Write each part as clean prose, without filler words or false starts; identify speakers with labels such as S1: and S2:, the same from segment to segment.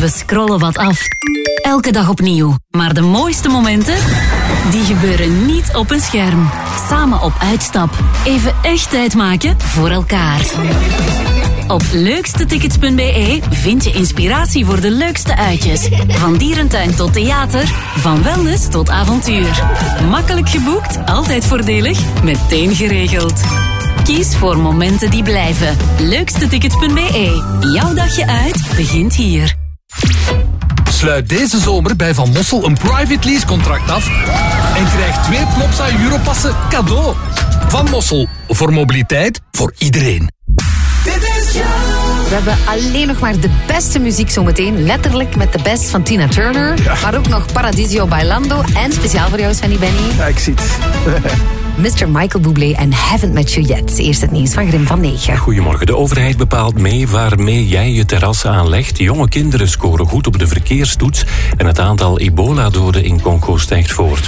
S1: We scrollen wat af. Elke dag opnieuw. Maar de mooiste momenten, die gebeuren niet op een scherm. Samen op uitstap. Even echt tijd maken voor elkaar. Op leukstetickets.be vind je inspiratie voor de leukste uitjes. Van dierentuin tot theater, van wellness tot avontuur. Makkelijk geboekt, altijd voordelig, meteen geregeld. Kies voor momenten die blijven. Leukstetickets.be. Jouw dagje uit begint hier.
S2: Sluit deze zomer bij Van Mossel een private lease contract af en krijg 2 Plopsa Europassen cadeau. Van Mossel, voor mobiliteit voor iedereen.
S3: We hebben alleen nog maar de beste muziek zometeen. Letterlijk met de best van Tina Turner. Ja. Maar ook nog Paradiso Bailando. En speciaal voor jou, Svenny Benny.
S4: Ja, ik zie het.
S3: Mr. Michael Bublé en Haven't Met You Yet. Eerst het nieuws van Grim van 9.
S5: Goedemorgen. De overheid bepaalt mee waarmee jij je terras aanlegt. Jonge kinderen scoren goed op de verkeerstoets. En het aantal ebola-doden in Congo stijgt voort.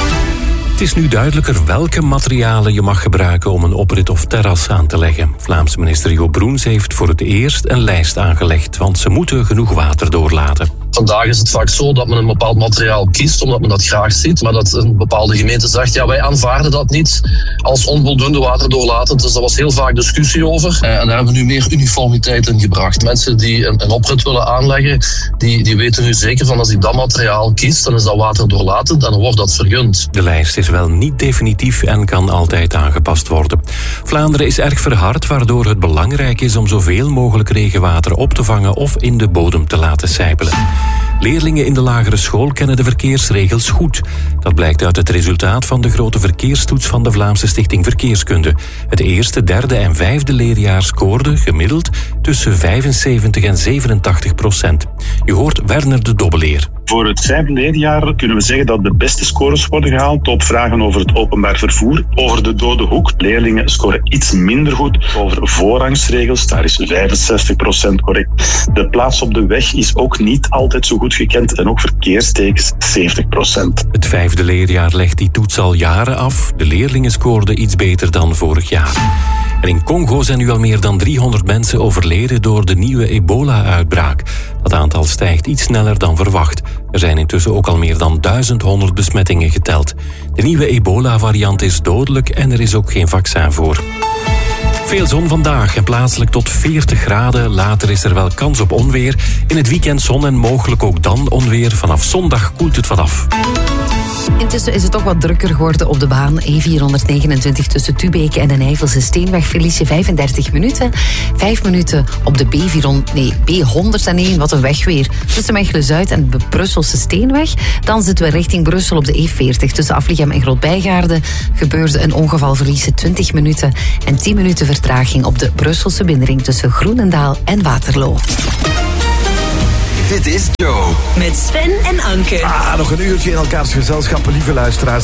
S5: Het is nu duidelijker welke materialen je mag gebruiken om een oprit of terras aan te leggen. Vlaamse minister Jo Broens heeft voor het eerst een lijst aangelegd, want ze moeten genoeg water doorlaten.
S6: Vandaag is het vaak zo dat men een bepaald materiaal kiest, omdat men dat graag ziet, maar dat een bepaalde gemeente zegt, ja, wij aanvaarden dat niet als onvoldoende waterdoorlatend. Dus daar was heel vaak discussie over. En daar hebben we nu meer uniformiteit in gebracht. Mensen die een oprit willen aanleggen, die weten nu zeker van als ik dat materiaal kies, dan is dat waterdoorlatend en dan wordt dat vergund.
S5: De lijst is wel niet definitief en kan altijd aangepast worden. Vlaanderen is erg verhard, waardoor het belangrijk is om zoveel mogelijk regenwater op te vangen of in de bodem te laten sijpelen. Leerlingen in de lagere school kennen de verkeersregels goed. Dat blijkt uit het resultaat van de grote verkeerstoets van de Vlaamse Stichting Verkeerskunde. Het eerste, derde en vijfde leerjaar scoorden gemiddeld tussen 75 en 87%. Je hoort Werner de Dobbeleer.
S7: Voor het vijfde leerjaar kunnen we zeggen dat de beste scores worden gehaald op vragen over het openbaar vervoer. Over de dode hoek. Leerlingen scoren iets minder goed. Over voorrangsregels, daar is 65% correct. De plaats op de weg is ook niet altijd zo goed gekend en ook verkeerstekens 70%.
S5: Het vijfde leerjaar legt die toets al jaren af. De leerlingen scoorden iets beter dan vorig jaar. En in Congo zijn nu al meer dan 300 mensen overleden door de nieuwe ebola-uitbraak. Dat aantal stijgt iets sneller dan verwacht. Er zijn intussen ook al meer dan 1100 besmettingen geteld. De nieuwe ebola-variant is dodelijk en er is ook geen vaccin voor. Veel zon vandaag en plaatselijk tot 40 graden. Later is er wel kans op onweer. In het weekend zon en mogelijk ook dan onweer. Vanaf zondag koelt het wat af.
S3: Intussen is het toch wat drukker geworden op de baan. E429 tussen Tubeke en de Nijvelse Steenweg verlies je 35 minuten. 5 minuten op de B101, wat een weg weer. Tussen Mechelen-Zuid en de Brusselse Steenweg. Dan zitten we richting Brussel op de E40. Tussen Aflichem en Grootbijgaarden gebeurde een ongeval, verlies je 20 minuten. En 10 minuten vertraging op de Brusselse binnenring tussen Groenendaal en Waterloo.
S8: Dit is Joe.
S1: Met Sven en Anke.
S4: Nog een uurtje in elkaars gezelschap, lieve luisteraars.